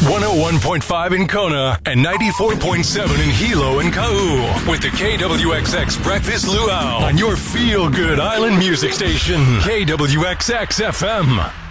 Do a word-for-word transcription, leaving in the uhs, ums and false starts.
one oh one point five in Kona and ninety-four point seven in Hilo and Kau with the K W X X Breakfast Luau on your feel-good island music station, K W X X F M.